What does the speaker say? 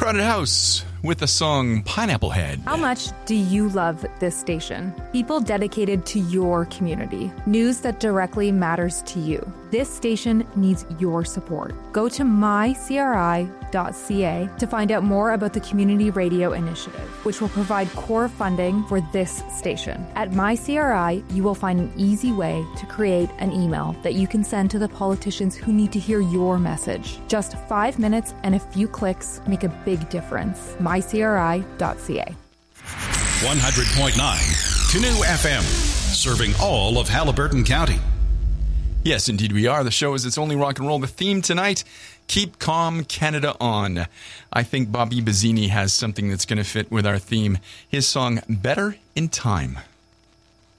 Crowded House with the song Pineapple Head. How much do you love this station? People dedicated to your community. News that directly matters to you. This station needs your support. Go to mycri.ca to find out more about the Community Radio Initiative, which will provide core funding for this station. At MyCRI, you will find an easy way to create an email that you can send to the politicians who need to hear your message. Just 5 minutes and a few clicks make a big difference. mycri.ca. 100.9 Canoe FM, serving all of Haliburton County. Yes, indeed we are. The show is It's Only Rock and Roll. The theme tonight, Keep Calm Canada On. I think Bobby Bazzini has something that's going to fit with our theme. His song, Better in Time.